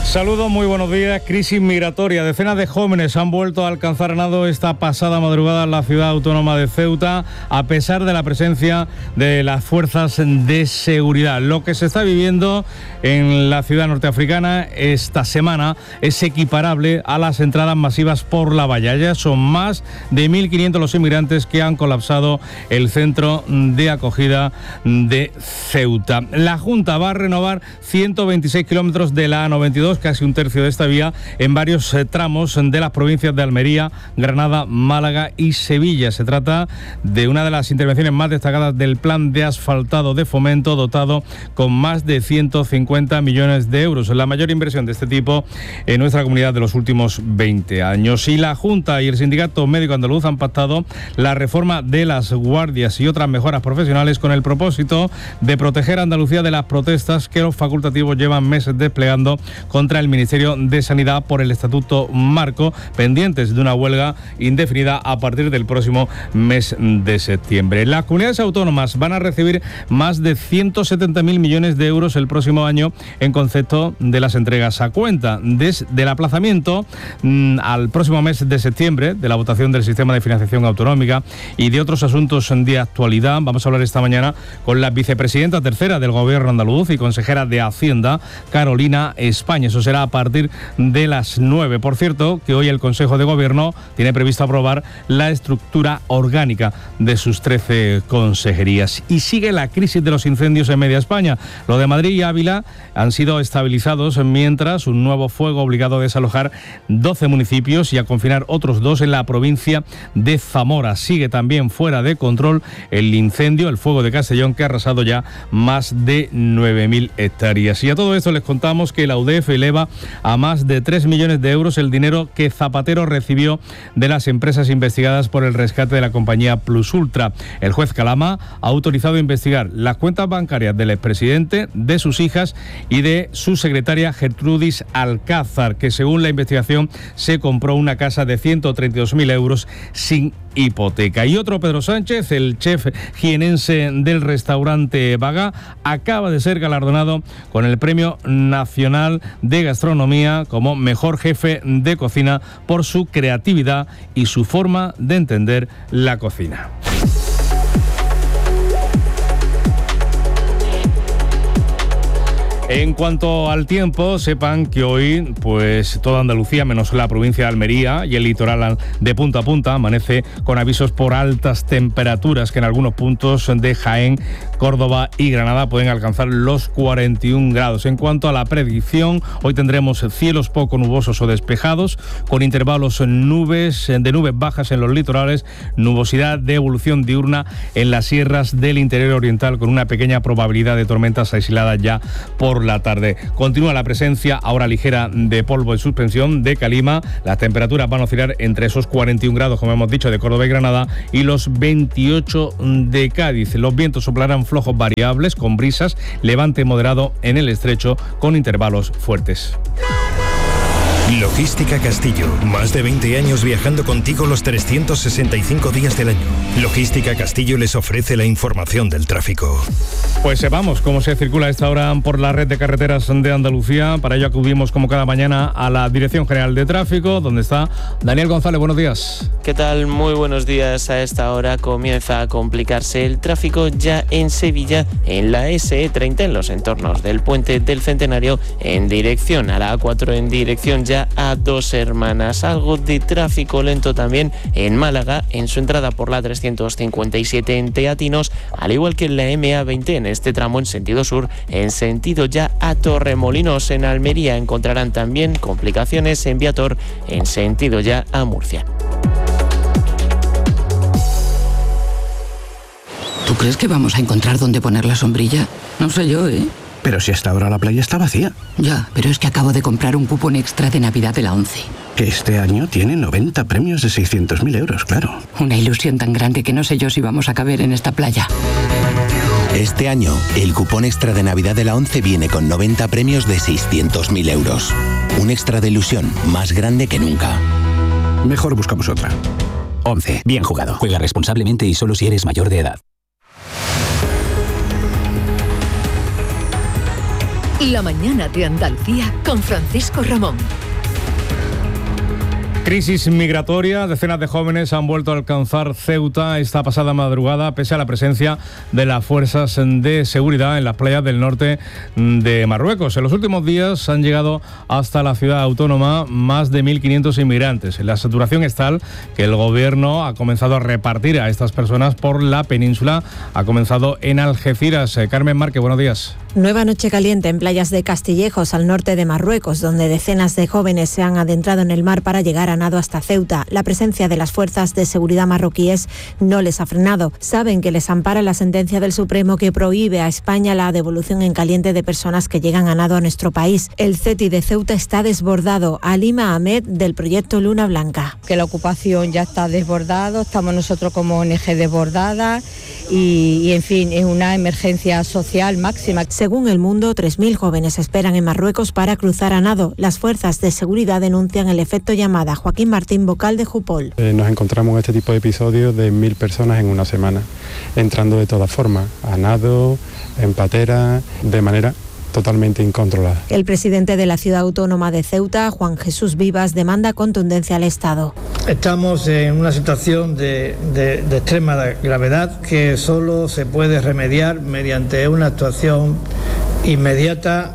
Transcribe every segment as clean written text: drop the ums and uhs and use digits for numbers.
Saludos, muy buenos días. Crisis migratoria. Decenas de jóvenes han vuelto a alcanzar nado esta pasada madrugada en la ciudad autónoma de Ceuta, a pesar de la presencia de las fuerzas de seguridad. Lo que se está viviendo en la ciudad norteafricana esta semana es equiparable a las entradas masivas por la valla. Ya son más de 1.500 los inmigrantes que han colapsado el centro de acogida de Ceuta. La Junta va a renovar 126 kilómetros de la A92, casi un tercio de esta vía, en varios tramos de las provincias de Almería, Granada, Málaga y Sevilla. Se trata de una de las intervenciones más destacadas del plan de asfaltado de Fomento, dotado con más de 150 millones de euros, la mayor inversión de este tipo en nuestra comunidad de los últimos 20 años. Y la Junta y el Sindicato Médico Andaluz han pactado la reforma de las guardias y otras mejoras profesionales con el propósito de proteger a Andalucía de las protestas que los facultativos llevan meses desplegando contra el Ministerio de Sanidad por el Estatuto Marco, pendientes de una huelga indefinida a partir del próximo mes de septiembre. Las comunidades autónomas van a recibir más de 170.000 millones de euros el próximo año en concepto de las entregas a cuenta. Desde el aplazamiento al próximo mes de septiembre de la votación del sistema de financiación autonómica y de otros asuntos de actualidad, vamos a hablar esta mañana con la vicepresidenta tercera del Gobierno andaluz y consejera de Hacienda, Carolina España. Eso será a partir de las 9. Por cierto, que hoy el Consejo de Gobierno tiene previsto aprobar la estructura orgánica de sus 13 consejerías. Y sigue la crisis de los incendios en media España. Lo de Madrid y Ávila han sido estabilizados, mientras un nuevo fuego ha obligado a desalojar 12 municipios y a confinar otros 2 en la provincia de Zamora. Sigue también fuera de control el incendio, el fuego de Castellón, que ha arrasado ya más de 9.000 hectáreas. Y a todo esto les contamos que la UDEF eleva a más de 3 millones de euros el dinero que Zapatero recibió de las empresas investigadas por el rescate de la compañía Plus Ultra. El juez Calama ha autorizado investigar las cuentas bancarias del expresidente, de sus hijas y de su secretaria Gertrudis Alcázar, que según la investigación se compró una casa de 132.000 euros sin hipoteca. Y otro Pedro Sánchez, el chef jienense del restaurante Vaga, acaba de ser galardonado con el Premio Nacional de Gastronomía como mejor jefe de cocina por su creatividad y su forma de entender la cocina. En cuanto al tiempo, sepan que hoy, pues toda Andalucía, menos la provincia de Almería y el litoral de punta a punta, amanece con avisos por altas temperaturas que en algunos puntos de Jaén, Córdoba y Granada pueden alcanzar los 41 grados. En cuanto a la predicción, hoy tendremos cielos poco nubosos o despejados, con intervalos de nubes bajas en los litorales, nubosidad de evolución diurna en las sierras del interior oriental, con una pequeña probabilidad de tormentas aisladas ya por la tarde. Continúa la presencia ahora ligera de polvo en suspensión de calima. Las temperaturas van a oscilar entre esos 41 grados, como hemos dicho, de Córdoba y Granada, y los 28 de Cádiz. Los vientos soplarán flojos variables, con brisas, levante moderado en el estrecho, con intervalos fuertes. Logística Castillo, más de 20 años viajando contigo los 365 días del año. Logística Castillo les ofrece la información del tráfico. Pues sepamos cómo se circula a esta hora por la red de carreteras de Andalucía. Para ello acudimos como cada mañana a la Dirección General de Tráfico, donde está Daniel González. Buenos días. ¿Qué tal? Muy buenos días. A esta hora comienza a complicarse el tráfico ya en Sevilla, en la SE30, en los entornos del Puente del Centenario, en dirección a la A4, en dirección ya a Dos Hermanas. Algo de tráfico lento también en Málaga, en su entrada por la 357 en Teatinos, al igual que en la MA20 en este tramo en sentido sur, en sentido ya a Torremolinos. En Almería encontrarán también complicaciones en Viator, en sentido ya a Murcia. ¿Tú crees que vamos a encontrar dónde poner la sombrilla? No sé yo, ¿eh? Pero si hasta ahora la playa está vacía. Ya, pero es que acabo de comprar un cupón extra de Navidad de la ONCE. Que este año tiene 90 premios de 600.000 euros, claro. Una ilusión tan grande que no sé yo si vamos a caber en esta playa. Este año, el cupón extra de Navidad de la ONCE viene con 90 premios de 600.000 euros. Un extra de ilusión más grande que nunca. Mejor buscamos otra. ONCE. Bien jugado. Juega responsablemente y solo si eres mayor de edad. La mañana de Andalucía con Francisco Ramón. Crisis migratoria, decenas de jóvenes han vuelto a alcanzar Ceuta esta pasada madrugada pese a la presencia de las fuerzas de seguridad en las playas del norte de Marruecos. En los últimos días han llegado hasta la ciudad autónoma más de 1.500 inmigrantes. La saturación es tal que el gobierno ha comenzado a repartir a estas personas por la península. Ha comenzado en Algeciras. Carmen Márquez, buenos días. Nueva noche caliente en playas de Castillejos, al norte de Marruecos, donde decenas de jóvenes se han adentrado en el mar para llegar a nado hasta Ceuta. La presencia de las fuerzas de seguridad marroquíes no les ha frenado. Saben que les ampara la sentencia del Supremo que prohíbe a España la devolución en caliente de personas que llegan a nado a nuestro país. El CETI de Ceuta está desbordado. Alima Ahmed, del proyecto Luna Blanca. Que la ocupación ya está desbordado, estamos nosotros como ONG desbordadas y en fin, es una emergencia social máxima. Según El Mundo, 3.000 jóvenes esperan en Marruecos para cruzar a nado. Las fuerzas de seguridad denuncian el efecto llamada. Joaquín Martín, vocal de Jupol. Nos encontramos este tipo de episodios de 1.000 personas en una semana, entrando de todas formas, a nado, en patera, de manera totalmente incontrolada. El presidente de la ciudad autónoma de Ceuta, Juan Jesús Vivas, demanda contundencia al Estado. Estamos en una situación de extrema gravedad que solo se puede remediar mediante una actuación inmediata,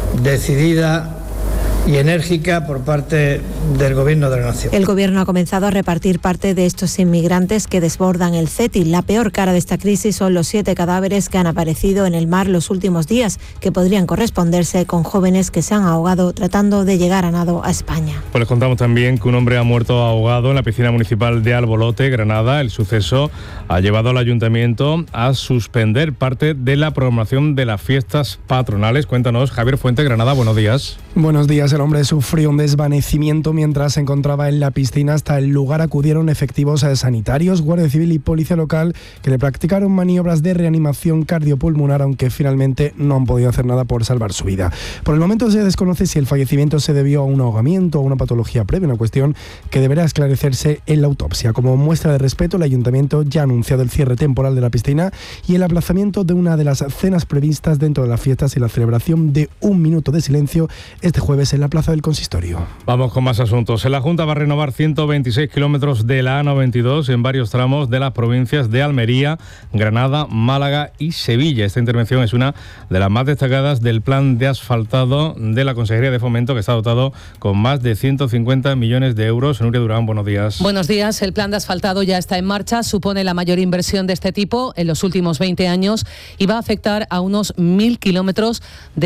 decidida y enérgica por parte del Gobierno de la Nación. El Gobierno ha comenzado a repartir parte de estos inmigrantes que desbordan el CETI. La peor cara de esta crisis son los 7 cadáveres que han aparecido en el mar los últimos días, que podrían corresponderse con jóvenes que se han ahogado tratando de llegar a nado a España. Pues les contamos también que un hombre ha muerto ahogado en la piscina municipal de Albolote, Granada. El suceso ha llevado al ayuntamiento a suspender parte de la programación de las fiestas patronales. Cuéntanos, Javier Fuente, Granada, buenos días. Buenos días. El hombre sufrió un desvanecimiento mientras se encontraba en la piscina. Hasta el lugar acudieron efectivos sanitarios, Guardia Civil y Policía Local, que le practicaron maniobras de reanimación cardiopulmonar, aunque finalmente no han podido hacer nada por salvar su vida. Por el momento se desconoce si el fallecimiento se debió a un ahogamiento o a una patología previa, una cuestión que deberá esclarecerse en la autopsia. Como muestra de respeto, el ayuntamiento ya ha anunciado el cierre temporal de la piscina y el aplazamiento de una de las cenas previstas dentro de las fiestas y la celebración de un minuto de silencio este jueves en la plaza del Consistorio. Vamos con más asuntos. La Junta va a renovar 126 kilómetros de la A92 en varios tramos de las provincias de Almería, Granada, Málaga y Sevilla. Esta intervención es una de las más destacadas del plan de asfaltado de la Consejería de Fomento, que está dotado con más de 150 millones de euros. Nuria Durán, buenos días. Buenos días. El plan de asfaltado ya está en marcha. Supone la mayor inversión de este tipo en los últimos 20 años y va a afectar a unos 1.000 kilómetros de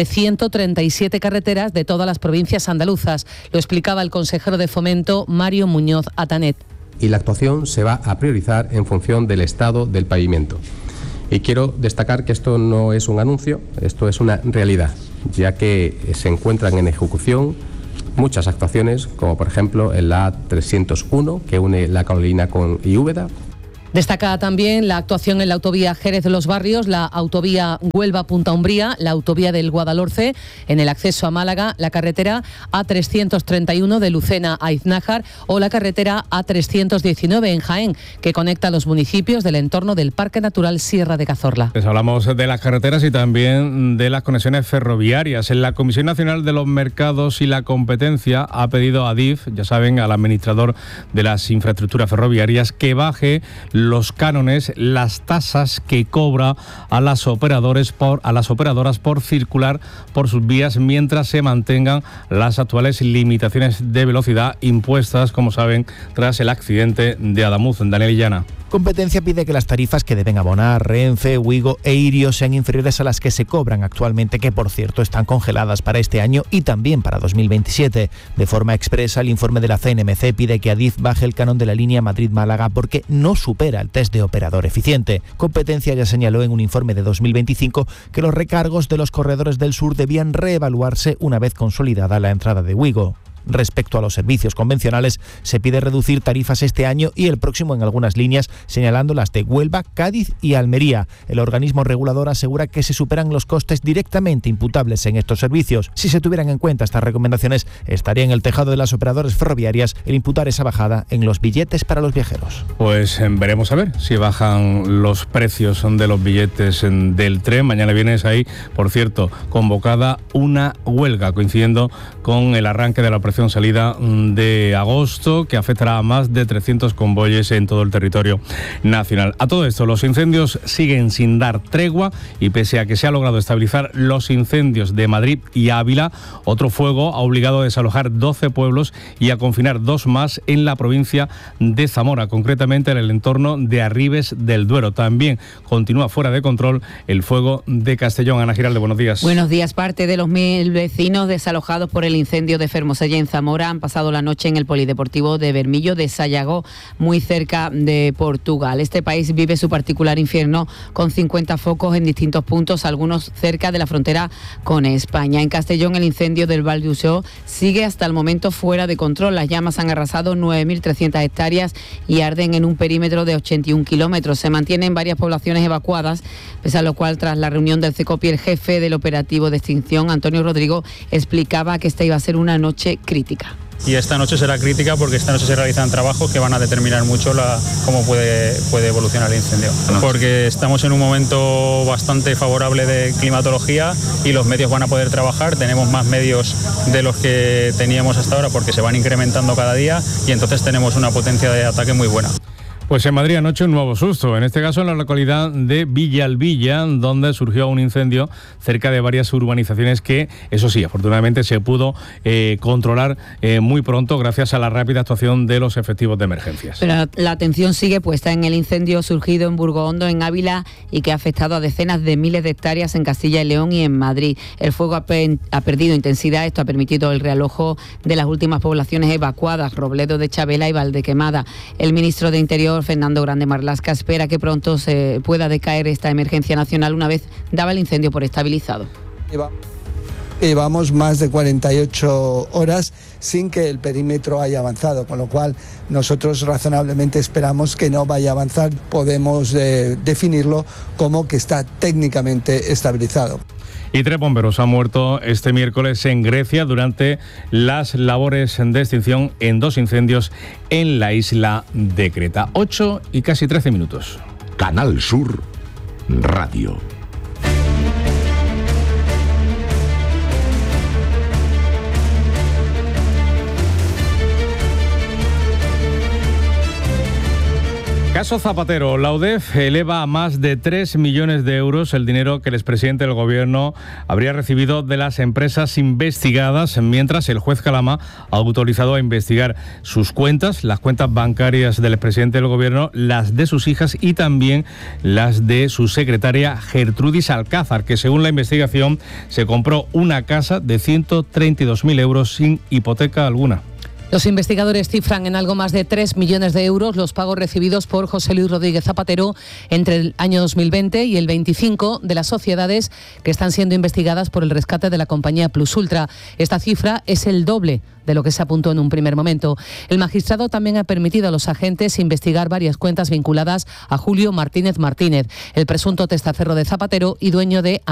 137 carreteras de todas las provincias andaluzas. Lo explicaba el consejero de Fomento, Mario Muñoz Atanet. Y la actuación se va a priorizar en función del estado del pavimento. Y quiero destacar que esto no es un anuncio, esto es una realidad, ya que se encuentran en ejecución muchas actuaciones, como por ejemplo en la A301, que une La Carolina con Úbeda. Destaca también la actuación en la autovía Jerez de los Barrios, la autovía Huelva-Punta Umbría, la autovía del Guadalhorce, en el acceso a Málaga, la carretera A331 de Lucena a Iznájar o la carretera A319 en Jaén, que conecta los municipios del entorno del Parque Natural Sierra de Cazorla. Les hablamos de las carreteras y también de las conexiones ferroviarias. En la Comisión Nacional de los Mercados y la Competencia ha pedido a Adif, ya saben, al administrador de las infraestructuras ferroviarias, que baje los cánones, las tasas que cobra a las operadoras por circular por sus vías mientras se mantengan las actuales limitaciones de velocidad impuestas, como saben, tras el accidente de Adamuz. Daniel Illana. Competencia pide que las tarifas que deben abonar Renfe, Ouigo e Irio sean inferiores a las que se cobran actualmente, que por cierto están congeladas para este año y también para 2027. De forma expresa, el informe de la CNMC pide que Adif baje el canon de la línea Madrid-Málaga porque no supera el test de operador eficiente. Competencia ya señaló en un informe de 2025 que los recargos de los corredores del sur debían reevaluarse una vez consolidada la entrada de Ouigo. Respecto a los servicios convencionales, se pide reducir tarifas este año y el próximo en algunas líneas, señalando las de Huelva, Cádiz y Almería. El organismo regulador asegura que se superan los costes directamente imputables en estos servicios. Si se tuvieran en cuenta estas recomendaciones, estaría en el tejado de las operadoras ferroviarias el imputar esa bajada en los billetes para los viajeros. Pues veremos a ver si bajan los precios de los billetes del tren. Mañana viernes ahí, por cierto, convocada una huelga coincidiendo con el arranque de la operación salida de agosto, que afectará a más de 300 convoyes en todo el territorio nacional. A todo esto, los incendios siguen sin dar tregua y pese a que se ha logrado estabilizar los incendios de Madrid y Ávila, otro fuego ha obligado a desalojar 12 pueblos y a confinar 2 más en la provincia de Zamora, concretamente en el entorno de Arribes del Duero. También continúa fuera de control el fuego de Castellón. Ana Giralde, buenos días. Buenos días. Parte de los 1.000 vecinos desalojados por el incendio de Fermosella en Zamora han pasado la noche en el polideportivo de Bermillo de Sayago, muy cerca de Portugal. Este país vive su particular infierno con 50 focos en distintos puntos, algunos cerca de la frontera con España. En Castellón, el incendio del Val d'Uixó sigue hasta el momento fuera de control. Las llamas han arrasado 9.300 hectáreas y arden en un perímetro de 81 kilómetros. Se mantienen varias poblaciones evacuadas, pese a lo cual, tras la reunión del CECOPI, el jefe del operativo de extinción, Antonio Rodrigo, explicaba que esta iba a ser una noche crítica. Y esta noche será crítica porque esta noche se realizan trabajos que van a determinar mucho cómo puede evolucionar el incendio. Porque estamos en un momento bastante favorable de climatología y los medios van a poder trabajar. Tenemos más medios de los que teníamos hasta ahora porque se van incrementando cada día y entonces tenemos una potencia de ataque muy buena. Pues en Madrid anoche un nuevo susto, en este caso en la localidad de Villalbilla, donde surgió un incendio cerca de varias urbanizaciones que, eso sí, afortunadamente se pudo controlar muy pronto gracias a la rápida actuación de los efectivos de emergencias. Pero la atención sigue puesta en el incendio surgido en Burgohondo, en Ávila, y que ha afectado a decenas de miles de hectáreas en Castilla y León y en Madrid. El fuego ha perdido intensidad, esto ha permitido el realojo de las últimas poblaciones evacuadas, Robledo de Chabela y Valdequemada. El ministro de Interior, Fernando Grande Marlaska, espera que pronto se pueda decaer esta emergencia nacional una vez daba el incendio por estabilizado. Llevamos más de 48 horas sin que el perímetro haya avanzado, con lo cual nosotros razonablemente esperamos que no vaya a avanzar. Podemos definirlo como que está técnicamente estabilizado. Y 3 bomberos han muerto este miércoles en Grecia durante las labores de extinción en 2 incendios en la isla de Creta. 8 y casi 13 minutos. Canal Sur Radio. Caso Zapatero. La UDEF eleva a más de 3 millones de euros el dinero que el expresidente del Gobierno habría recibido de las empresas investigadas, mientras el juez Calama ha autorizado a investigar sus cuentas, las cuentas bancarias del expresidente del Gobierno, las de sus hijas y también las de su secretaria Gertrudis Alcázar, que según la investigación se compró una casa de 132.000 euros sin hipoteca alguna. Los investigadores cifran en algo más de 3 millones de euros los pagos recibidos por José Luis Rodríguez Zapatero entre el año 2020 y el 25 de las sociedades que están siendo investigadas por el rescate de la compañía Plus Ultra. Esta cifra es el doble de lo que se apuntó en un primer momento. El magistrado también ha permitido a los agentes investigar varias cuentas vinculadas a Julio Martínez Martínez, el presunto testaferro de Zapatero y dueño de